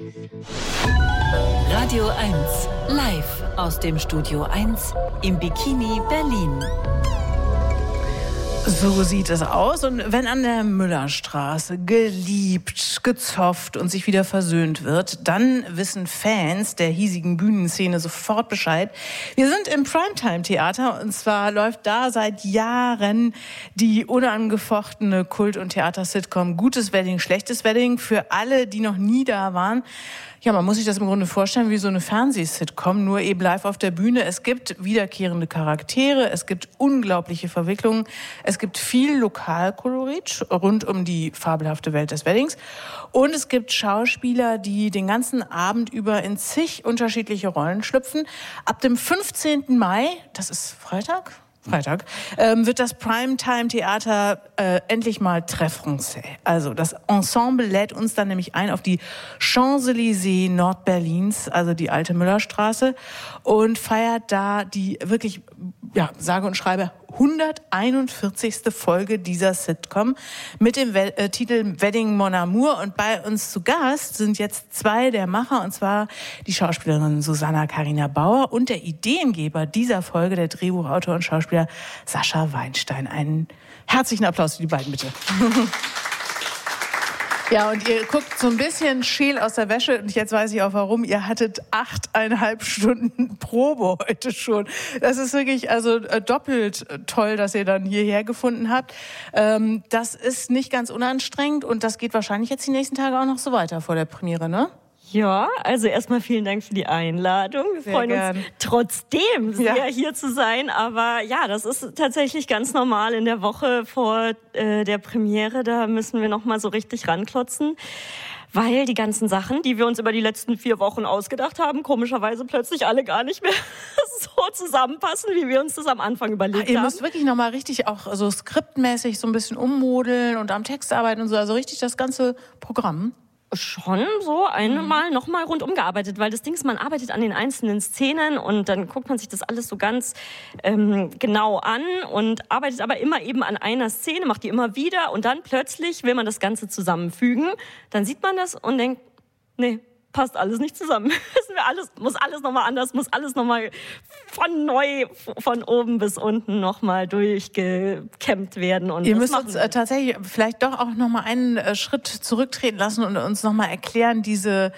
Radio 1, live aus dem Studio 1 im Bikini Berlin. So sieht es aus. Und wenn an der Müllerstraße geliebt, gezofft und sich wieder versöhnt wird, dann wissen Fans der hiesigen Bühnenszene sofort Bescheid. Wir sind im Primetime-Theater und zwar läuft da seit Jahren die unangefochtene Kult- und Theater-Sitcom Gutes Wedding, Schlechtes Wedding. Für alle, die noch nie da waren, ja, man muss sich das im Grunde vorstellen wie so eine Fernseh-Sitcom, nur eben live auf der Bühne. Es gibt wiederkehrende Charaktere, es gibt unglaubliche Verwicklungen, es gibt viel Lokalkolorit rund um die fabelhafte Welt des Weddings und es gibt Schauspieler, die den ganzen Abend über in zig unterschiedliche Rollen schlüpfen. Ab dem 15. Mai, das ist Freitag, wird das Primetime-Theater endlich mal très français. Also das Ensemble lädt uns dann nämlich ein auf die Champs-Élysées Nordberlins, also die alte Müllerstraße, und feiert da die wirklich, ja, sage und schreibe 141. Folge dieser Sitcom mit dem Titel Wedding Mon Amour. Und bei uns zu Gast sind jetzt zwei der Macher, und zwar die Schauspielerin Susanna Karina Bauer und der Ideengeber dieser Folge, der Drehbuchautor und Schauspieler Sascha Weinstein. Einen herzlichen Applaus für die beiden, bitte. Ja, und ihr guckt so ein bisschen scheel aus der Wäsche und jetzt weiß ich auch warum. Ihr hattet 8,5 Stunden Probe heute schon. Das ist wirklich doppelt toll, dass ihr dann hierher gefunden habt. Das ist nicht ganz unanstrengend und das geht wahrscheinlich jetzt die nächsten Tage auch noch so weiter vor der Premiere, ne? Ja, also erstmal vielen Dank für die Einladung. Wir freuen uns trotzdem sehr, hier zu sein. Aber ja, das ist tatsächlich ganz normal in der Woche vor der Premiere. Da müssen wir noch mal so richtig ranklotzen. Weil die ganzen Sachen, die wir uns über die letzten 4 Wochen ausgedacht haben, komischerweise plötzlich alle gar nicht mehr so zusammenpassen, wie wir uns das am Anfang überlegt haben. Ihr müsst wirklich noch mal richtig auch so skriptmäßig so ein bisschen ummodeln und am Text arbeiten und so. Also richtig das ganze Programm. Schon so nochmal rundum gearbeitet, weil das Ding ist, man arbeitet an den einzelnen Szenen und dann guckt man sich das alles so ganz genau an und arbeitet aber immer eben an einer Szene, macht die immer wieder und dann plötzlich will man das Ganze zusammenfügen. Dann sieht man das und denkt, nee, passt alles nicht zusammen. Muss alles nochmal anders, muss alles nochmal von oben bis unten nochmal durchgekämmt werden. Und ihr müsst uns tatsächlich vielleicht doch auch nochmal einen Schritt zurücktreten lassen und uns nochmal erklären, diese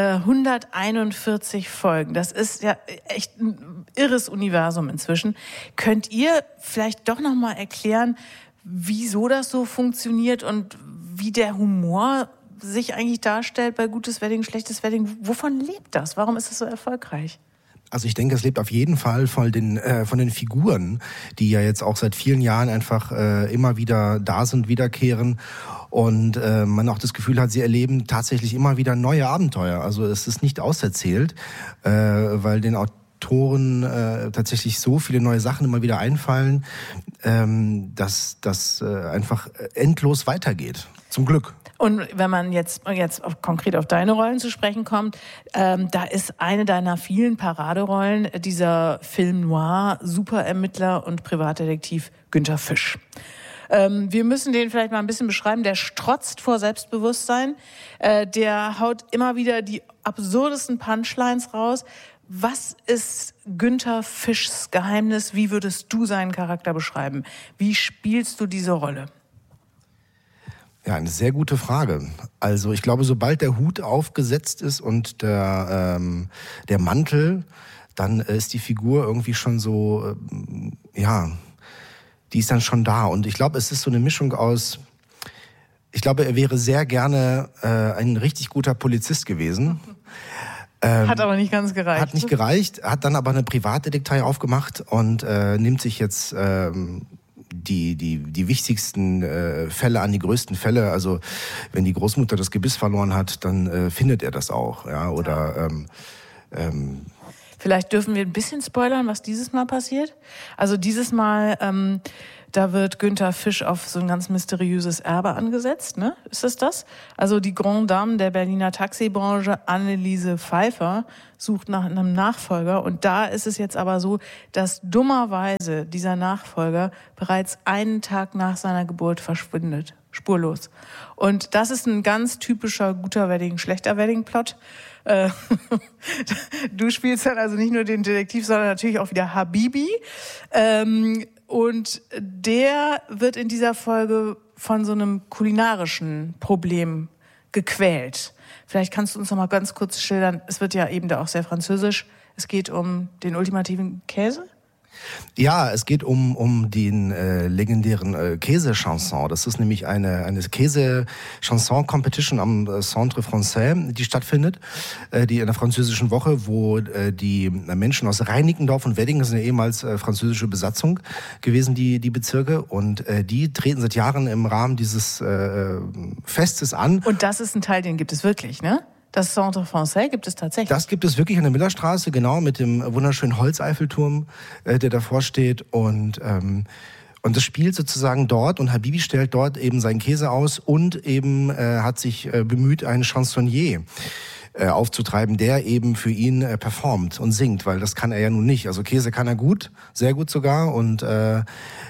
141 Folgen. Das ist ja echt ein irres Universum inzwischen. Könnt ihr vielleicht doch nochmal erklären, wieso das so funktioniert und wie der Humor sich eigentlich darstellt bei Gutes Wedding, Schlechtes Wedding? Wovon lebt das? Warum ist es so erfolgreich? Also ich denke, es lebt auf jeden Fall von den Figuren, die ja jetzt auch seit vielen Jahren einfach immer wieder da sind, wiederkehren und man auch das Gefühl hat, sie erleben tatsächlich immer wieder neue Abenteuer. Also es ist nicht auserzählt, weil den Autoren tatsächlich so viele neue Sachen immer wieder einfallen, dass das einfach endlos weitergeht. Zum Glück. Und wenn man jetzt konkret auf deine Rollen zu sprechen kommt, da ist eine deiner vielen Paraderollen dieser Film Noir, Superermittler und Privatdetektiv Günther Fisch. Wir müssen den vielleicht mal ein bisschen beschreiben. Der strotzt vor Selbstbewusstsein, der haut immer wieder die absurdesten Punchlines raus. Was ist Günther Fischs Geheimnis? Wie würdest du seinen Charakter beschreiben? Wie spielst du diese Rolle? Ja, eine sehr gute Frage. Also ich glaube, sobald der Hut aufgesetzt ist und der Mantel, dann ist die Figur irgendwie schon so, die ist dann schon da. Und ich glaube, es ist so eine Mischung aus, ich glaube, er wäre sehr gerne ein richtig guter Polizist gewesen. Hat aber nicht ganz gereicht. Hat nicht gereicht, hat dann aber eine Privatdetektei aufgemacht und nimmt sich jetzt die wichtigsten Fälle an, die größten Fälle. Also wenn die Großmutter das Gebiss verloren hat, dann findet er das auch. Ja, oder vielleicht dürfen wir ein bisschen spoilern, was dieses Mal passiert. Also dieses Mal, da wird Günther Fisch auf so ein ganz mysteriöses Erbe angesetzt, ne? Ist das? Also die Grande Dame der Berliner Taxibranche, Anneliese Pfeiffer, sucht nach einem Nachfolger. Und da ist es jetzt aber so, dass dummerweise dieser Nachfolger bereits einen Tag nach seiner Geburt verschwindet. spurlos. Und das ist ein ganz typischer guter Wedding, schlechter Wedding-Plot. Du spielst dann also nicht nur den Detektiv, sondern natürlich auch wieder Habibi. Und der wird in dieser Folge von so einem kulinarischen Problem gequält. Vielleicht kannst du uns noch mal ganz kurz schildern, es wird ja eben da auch sehr französisch, es geht um den ultimativen Käse? Ja, es geht um den legendären Käse-Chanson. Das ist nämlich eine Käse-Chanson-Competition am Centre Français, die stattfindet, die in der französischen Woche, wo die Menschen aus Reinickendorf und Wedding, das sind ja ehemals französische Besatzung gewesen, die Bezirke, und die treten seit Jahren im Rahmen dieses Festes an. Und das ist ein Teil, den gibt es wirklich, ne? Das Centre Français gibt es tatsächlich. Das gibt es wirklich an der Millerstraße, genau, mit dem wunderschönen Holzeiffelturm, der davor steht. Und das spielt sozusagen dort, und Habibi stellt dort eben seinen Käse aus und eben hat sich bemüht, einen Chansonnier aufzutreiben, der eben für ihn performt und singt, weil das kann er ja nun nicht. Also Käse kann er gut, sehr gut sogar, und da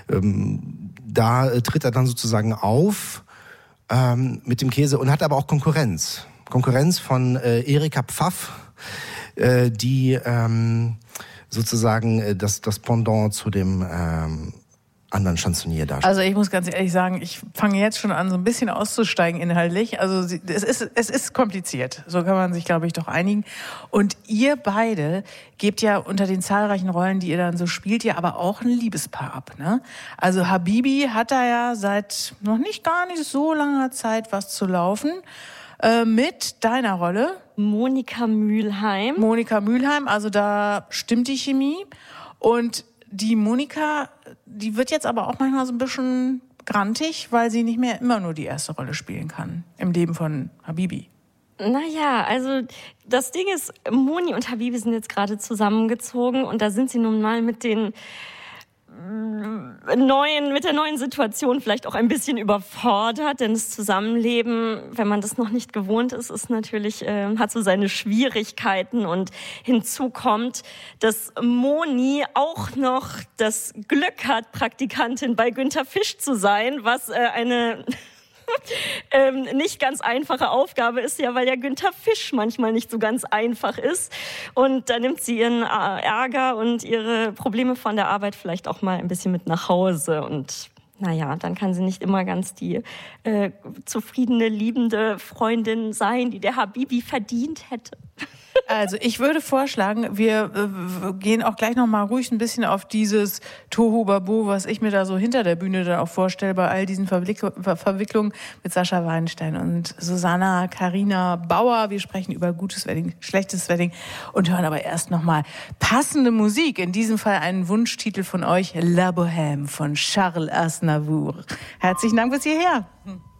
tritt er dann sozusagen auf mit dem Käse und hat aber auch Konkurrenz von Erika Pfaff, die sozusagen das Pendant zu dem anderen Chansonnier darstellt. Also ich muss ganz ehrlich sagen, ich fange jetzt schon an, so ein bisschen auszusteigen inhaltlich. Also es ist kompliziert, so kann man sich, glaube ich, doch einigen. Und ihr beide gebt ja unter den zahlreichen Rollen, die ihr dann so spielt, ja aber auch ein Liebespaar ab, ne? Also Habibi hat da ja seit noch nicht gar nicht so langer Zeit was zu laufen. Mit deiner Rolle? Monika Mülheim. Monika Mülheim, also da stimmt die Chemie. Und die Monika, die wird jetzt aber auch manchmal so ein bisschen grantig, weil sie nicht mehr immer nur die erste Rolle spielen kann im Leben von Habibi. Naja, also das Ding ist, Moni und Habibi sind jetzt gerade zusammengezogen und da sind sie nun mal mit der neuen Situation vielleicht auch ein bisschen überfordert, denn das Zusammenleben, wenn man das noch nicht gewohnt ist natürlich, hat so seine Schwierigkeiten, und hinzu kommt, dass Moni auch noch das Glück hat, Praktikantin bei Günther Fisch zu sein, was eine nicht ganz einfache Aufgabe ist, ja, weil ja Günther Fisch manchmal nicht so ganz einfach ist. Und da nimmt sie ihren Ärger und ihre Probleme von der Arbeit vielleicht auch mal ein bisschen mit nach Hause. Und naja, dann kann sie nicht immer ganz die zufriedene, liebende Freundin sein, die der Habibi verdient hätte. Also ich würde vorschlagen, wir gehen auch gleich noch mal ruhig ein bisschen auf dieses Tohuwabohu, was ich mir da so hinter der Bühne dann auch vorstelle, bei all diesen Verwicklungen mit Sascha Weinstein und Susanna Carina Bauer. Wir sprechen über gutes Wedding, schlechtes Wedding und hören aber erst noch mal passende Musik. In diesem Fall einen Wunschtitel von euch, La Bohème von Charles Aznavour. Herzlichen Dank bis hierher.